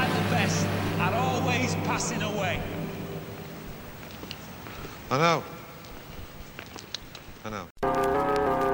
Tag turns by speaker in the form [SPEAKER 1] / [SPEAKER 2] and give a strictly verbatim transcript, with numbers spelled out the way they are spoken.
[SPEAKER 1] the best are always passing away.
[SPEAKER 2] I know. I know.